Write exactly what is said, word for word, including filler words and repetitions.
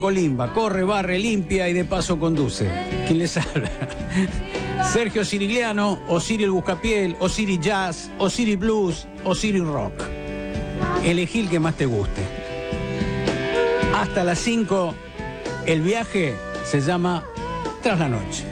Colimba, corre, barre, limpia y de paso conduce. ¿Quién les habla? Sergio Cirigliano, o Ciri el Buscapiel, o Ciri Jazz, o Ciri Blues, o Ciri Rock. Elegí el que más te guste. Hasta las cinco, el viaje se llama Tras la Noche.